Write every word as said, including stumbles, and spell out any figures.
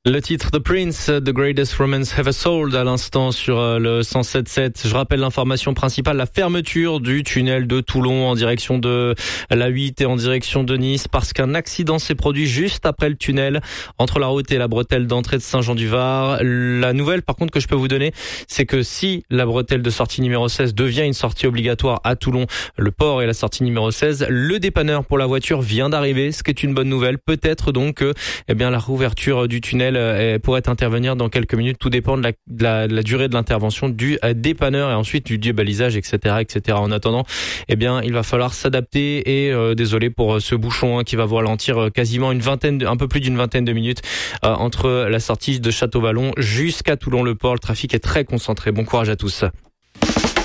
Le titre The Prince, The Greatest Romance Ever Sold à l'instant sur le cent sept sept. Je rappelle l'information principale, la fermeture du tunnel de Toulon en direction de l'A huit et en direction de Nice parce qu'un accident s'est produit juste après le tunnel entre la route et la bretelle d'entrée de Saint-Jean-du-Var. La nouvelle par contre que je peux vous donner, c'est que si la bretelle de sortie numéro seize devient une sortie obligatoire à Toulon, le port et la sortie numéro seize, le dépanneur pour la voiture vient d'arriver, ce qui est une bonne nouvelle. Peut-être donc que eh bien la réouverture du tunnel pourrait intervenir dans quelques minutes. Tout dépend de la, de la, de la durée de l'intervention du dépanneur et ensuite du débalisage, et cetera, et cetera. En attendant, eh bien, il va falloir s'adapter et euh, désolé pour ce bouchon hein, qui va vous ralentir quasiment une vingtaine, de, un peu plus d'une vingtaine de minutes euh, entre la sortie de Château-Vallon jusqu'à Toulon-le-Port. Le trafic est très concentré. Bon courage à tous.